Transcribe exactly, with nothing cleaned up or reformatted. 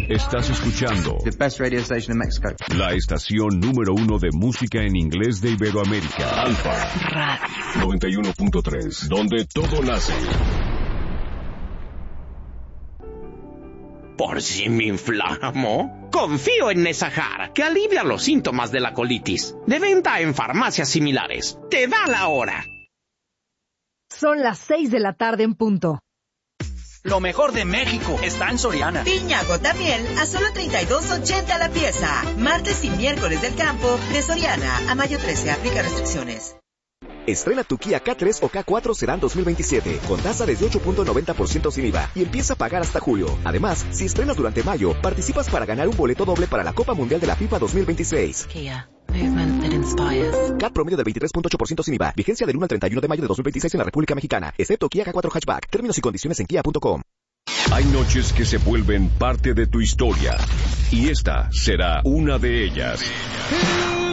Estás escuchando The best radio station in Mexico. La estación número uno de música en inglés de Iberoamérica. Alfa Radio noventa y uno punto tres, donde todo nace. ¿Por si me inflamo? Confío en Nesahar, que alivia los síntomas de la colitis. De venta en farmacias similares. Te da la hora. Son las seis de la tarde en punto. Lo mejor de México está en Soriana. Piña gota miel a solo treinta y dos ochenta la pieza. Martes y miércoles del campo de Soriana a mayo trece. Aplica restricciones. Estrena tu Kia K tres o K cuatro Sedan dos mil veintisiete con tasa desde ocho punto noventa por ciento sin I V A y empieza a pagar hasta julio. Además, si estrenas durante mayo, participas para ganar un boleto doble para la Copa Mundial de la FIFA dos mil veintiséis. Kia. Movement that inspires. C A T promedio de veintitrés punto ocho por ciento sin I V A. Vigencia del uno al treinta y uno de mayo de dos mil veintiséis en la República Mexicana, excepto Kia K cuatro Hatchback. Términos y condiciones en kia punto com. Hay noches que se vuelven parte de tu historia. Y esta será una de ellas.